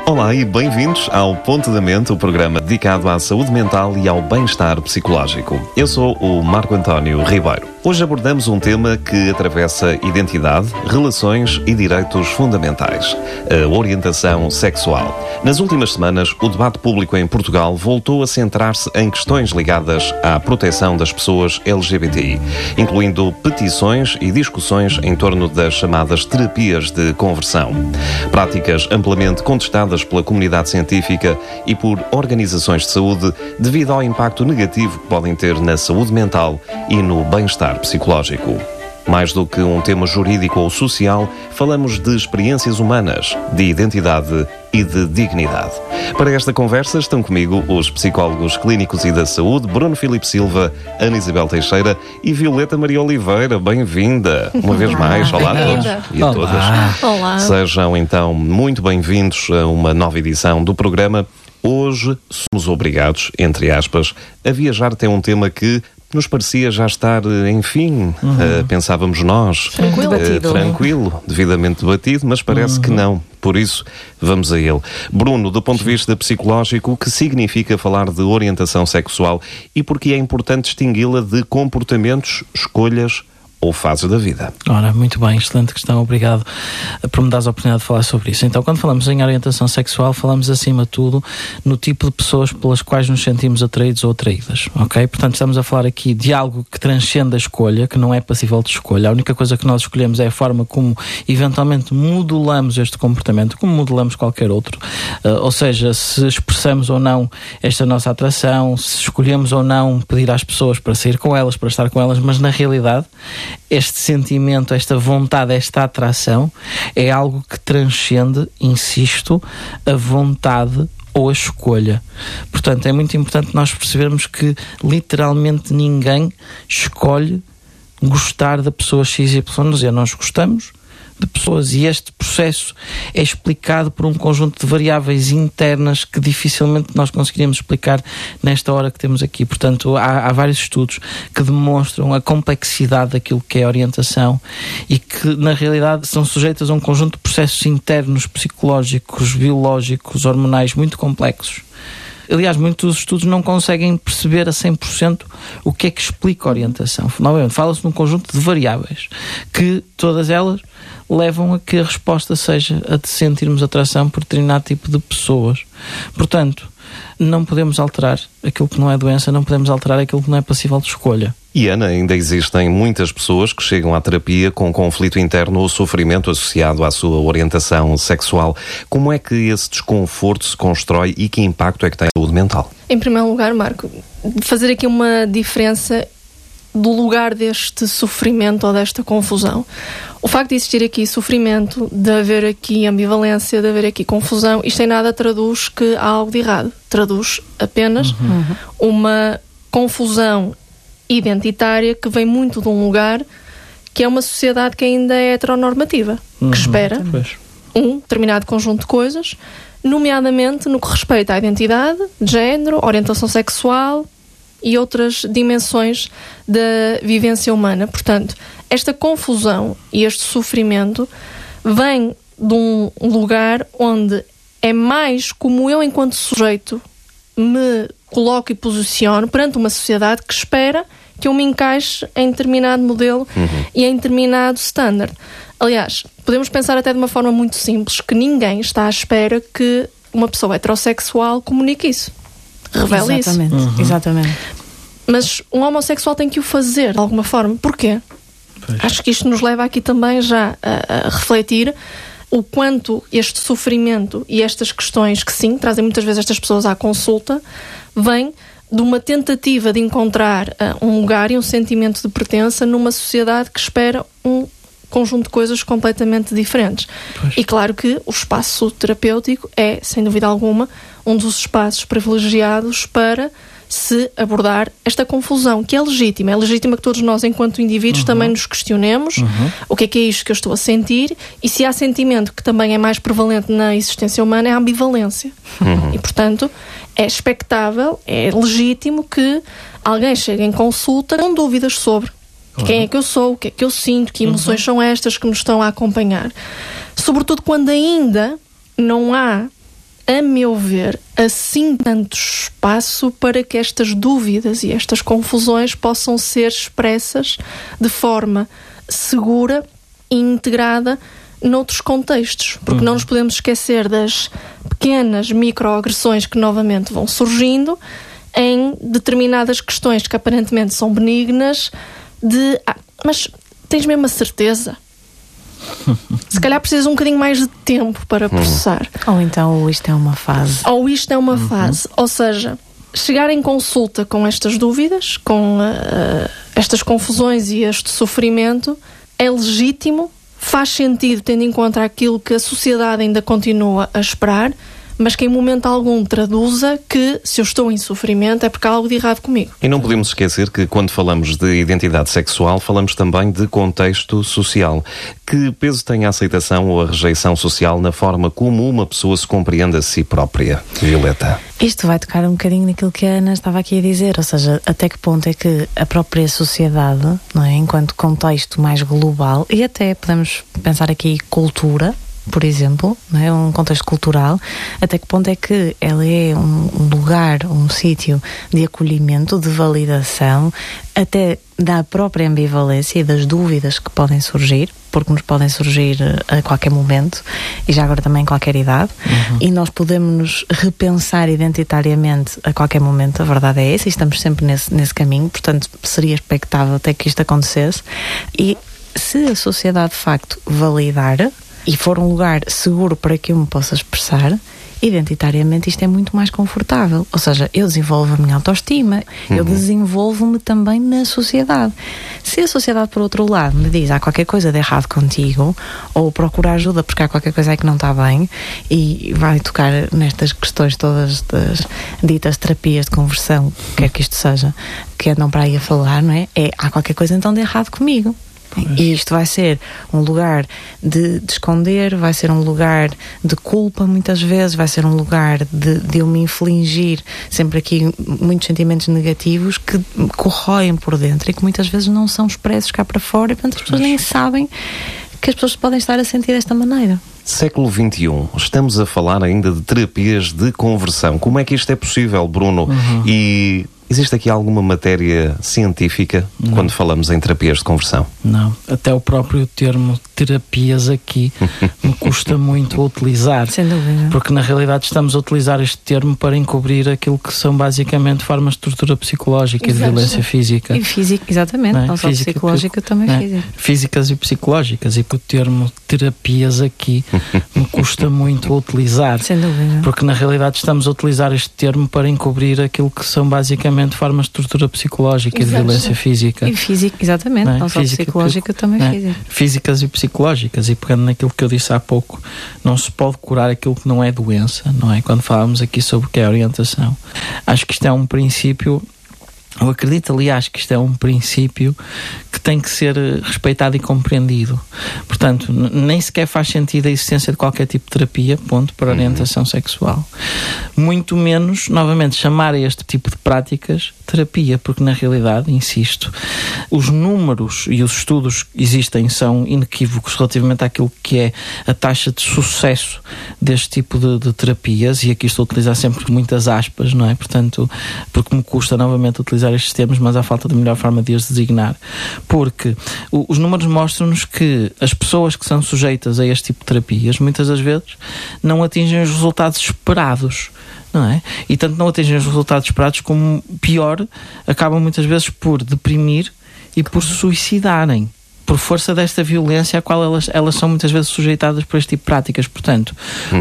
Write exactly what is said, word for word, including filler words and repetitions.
Olá e bem-vindos ao Ponto da Mente, o programa dedicado à saúde mental e ao bem-estar psicológico. Eu sou o Marco António Ribeiro. Hoje abordamos um tema que atravessa identidade, relações e direitos fundamentais: a orientação sexual. Nas últimas semanas, o debate público em Portugal voltou a centrar-se em questões ligadas à proteção das pessoas L G B T I, incluindo petições e discussões em torno das chamadas terapias de conversão. Práticas amplamente contestadas pela comunidade científica e por organizações de saúde devido ao impacto negativo que podem ter na saúde mental e no bem-estar psicológico. Mais do que um tema jurídico ou social, falamos de experiências humanas, de identidade e de dignidade. Para esta conversa estão comigo os psicólogos clínicos e da saúde, Bruno Filipe Silva, Ana Isabel Teixeira e Violeta Maria Oliveira. Bem-vinda uma vez mais. Olá a todos e a todas. Olá. Sejam então muito bem-vindos a uma nova edição do programa. Hoje somos obrigados, entre aspas, a viajar até um tema que nos parecia já estar, enfim, uhum. uh, pensávamos nós, tranquilo, uh, tranquilo, devidamente debatido, mas parece uhum. que não. Por isso, vamos a ele. Bruno, do ponto de vista psicológico, o que significa falar de orientação sexual e porque é importante distingui-la de comportamentos, escolhas ou fases da vida? Ora, muito bem, excelente questão, obrigado por me dares a oportunidade de falar sobre isso. Então, quando falamos em orientação sexual, falamos acima de tudo no tipo de pessoas pelas quais nos sentimos atraídos ou atraídas, ok? Portanto, estamos a falar aqui de algo que transcende a escolha, que não é passível de escolha. A única coisa que nós escolhemos é a forma como eventualmente modulamos este comportamento, como modulamos qualquer outro. Uh, ou seja, se expressamos ou não esta nossa atração, se escolhemos ou não pedir às pessoas para sair com elas, para estar com elas, mas na realidade este sentimento, esta vontade, esta atração é algo que transcende, insisto, a vontade ou a escolha. Portanto, é muito importante nós percebermos que literalmente ninguém escolhe gostar da pessoa X Y Z. Nós gostamos de pessoas e este processo é explicado por um conjunto de variáveis internas que dificilmente nós conseguiríamos explicar nesta hora que temos aqui. Portanto, há, há vários estudos que demonstram a complexidade daquilo que é a orientação e que, na realidade, são sujeitas a um conjunto de processos internos, psicológicos, biológicos, hormonais muito complexos. Aliás, muitos estudos não conseguem perceber a cem por cento o que é que explica a orientação. Novamente, fala-se de um conjunto de variáveis que, todas elas, levam a que a resposta seja a de sentirmos atração por determinado tipo de pessoas. Portanto, não podemos alterar aquilo que não é doença, não podemos alterar aquilo que não é passível de escolha. E Ana, ainda existem muitas pessoas que chegam à terapia com conflito interno ou sofrimento associado à sua orientação sexual. Como é que esse desconforto se constrói e que impacto é que tem na saúde mental? Em primeiro lugar, Marco, fazer aqui uma diferença do lugar deste sofrimento ou desta confusão. O facto de existir aqui sofrimento, de haver aqui ambivalência, de haver aqui confusão, isto em nada traduz que há algo de errado. Traduz apenas uhum. uma confusão identitária que vem muito de um lugar que é uma sociedade que ainda é heteronormativa, uhum. que espera um determinado conjunto de coisas, nomeadamente no que respeita à identidade, género, orientação sexual e outras dimensões da vivência humana. Portanto, esta confusão e este sofrimento vem de um lugar onde é mais como eu, enquanto sujeito, me coloco e posiciono perante uma sociedade que espera que eu me encaixe em determinado modelo uhum. e em determinado standard. Aliás, podemos pensar até de uma forma muito simples que ninguém está à espera que uma pessoa heterossexual comunique isso. Revela Exatamente. isso. Uhum. Exatamente. Mas um homossexual tem que o fazer de alguma forma. Porquê? Pois. Acho que isto nos leva aqui também já a, a refletir o quanto este sofrimento e estas questões que sim, trazem muitas vezes estas pessoas à consulta, vêm de uma tentativa de encontrar uh, um lugar e um sentimento de pertença numa sociedade que espera um conjunto de coisas completamente diferentes. Pois. E claro que o espaço terapêutico é, sem dúvida alguma, um dos espaços privilegiados para se abordar esta confusão, que é legítima. É legítima que todos nós, enquanto indivíduos, uhum. também nos questionemos uhum. o que é que é isto que eu estou a sentir, e se há sentimento que também é mais prevalente na existência humana, é a ambivalência. Uhum. E, portanto, é expectável, é legítimo que alguém chegue em consulta com dúvidas sobre uhum. quem é que eu sou, o que é que eu sinto, que emoções uhum. são estas que me estão a acompanhar. Sobretudo quando ainda não há a meu ver, assim tanto espaço para que estas dúvidas e estas confusões possam ser expressas de forma segura e integrada noutros contextos, porque uhum. não nos podemos esquecer das pequenas microagressões que novamente vão surgindo em determinadas questões que aparentemente são benignas, de ah, mas tens mesmo a certeza? Se calhar precisas um bocadinho mais de tempo para processar. Ou então isto é uma fase. Ou isto é uma uhum. fase. Ou seja, chegar em consulta com estas dúvidas, com uh, estas confusões e este sofrimento, é legítimo, faz sentido tendo em conta aquilo que a sociedade ainda continua a esperar, mas que em momento algum traduza que se eu estou em sofrimento é porque há algo de errado comigo. E não podemos esquecer que quando falamos de identidade sexual, falamos também de contexto social. Que peso tem a aceitação ou a rejeição social na forma como uma pessoa se compreende a si própria? Violeta. Isto vai tocar um bocadinho naquilo que a Ana estava aqui a dizer, ou seja, até que ponto é que a própria sociedade, não é, enquanto contexto mais global, e até podemos pensar aqui cultura, por exemplo, não é? Um contexto cultural, até que ponto é que ela é um, um lugar, um sítio de acolhimento, de validação, até da própria ambivalência e das dúvidas que podem surgir, porque nos podem surgir a qualquer momento e já agora também em qualquer idade, uhum. e nós podemos nos repensar identitariamente a qualquer momento, a verdade é essa, e estamos sempre nesse, nesse caminho, portanto seria expectável até que isto acontecesse. E se a sociedade de facto validar e for um lugar seguro para que eu me possa expressar, identitariamente isto é muito mais confortável. Ou seja, eu desenvolvo a minha autoestima, uhum. eu desenvolvo-me também na sociedade. Se a sociedade, por outro lado, me diz há qualquer coisa de errado contigo, ou procura ajuda porque há qualquer coisa aí que não está bem, e vai tocar nestas questões todas das ditas terapias de conversão, quer que isto seja, que andam para aí a falar, não é? É, há qualquer coisa então de errado comigo. E isto vai ser um lugar de, de esconder, vai ser um lugar de culpa muitas vezes, vai ser um lugar de, de eu me infligir sempre aqui muitos sentimentos negativos que corroem por dentro e que muitas vezes não são expressos cá para fora e portanto as pessoas nem sabem que as pessoas podem estar a sentir desta maneira. Século vinte e um, estamos a falar ainda de terapias de conversão. Como é que isto é possível, Bruno? Uhum. E existe aqui alguma matéria científica não. quando falamos em terapias de conversão? Não, até o próprio termo terapias aqui me custa muito a utilizar. Sem dúvida. Porque na realidade estamos a utilizar este termo para encobrir aquilo que são basicamente formas de tortura psicológica Exato. e de violência física. E física, exatamente, não, não só física, psicológica, também não, física. Físicas e psicológicas, e que o termo terapias aqui me custa muito a utilizar. Sem dúvida. Porque na realidade estamos a utilizar este termo para encobrir aquilo que são basicamente formas de tortura psicológica Exato. e de violência física. E física, exatamente, não, não só física, psicológica, também não, física. Físicas e psicológicas, e pegando naquilo que eu disse há pouco, não se pode curar aquilo que não é doença, não é? Quando falamos aqui sobre o que é orientação. Acho que isto é um princípio, eu acredito, aliás, que isto é um princípio que tem que ser respeitado e compreendido. Portanto, n- nem sequer faz sentido a existência de qualquer tipo de terapia, ponto, para orientação sexual. Muito menos, novamente, chamar a este tipo de práticas terapia, porque na realidade, insisto, os números e os estudos que existem são inequívocos relativamente àquilo que é a taxa de sucesso deste tipo de, de terapias, e aqui estou a utilizar sempre muitas aspas, não é? Portanto, porque me custa novamente utilizar estes termos, mas há falta de melhor forma de os designar. Porque o, os números mostram-nos que as pessoas que são sujeitas a este tipo de terapias, muitas das vezes, não atingem os resultados esperados. Não é? E tanto não atingem os resultados esperados, como pior, acabam muitas vezes por deprimir e por suicidarem, por força desta violência a qual elas, elas são muitas vezes sujeitadas por este tipo de práticas. Portanto,